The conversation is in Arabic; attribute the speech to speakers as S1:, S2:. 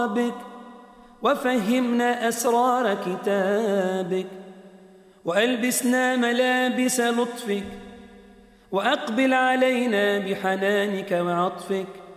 S1: بك وفهمنا أسرار كتابك، وألبسنا ملابس لطفك، وأقبل علينا بحنانك وعطفك،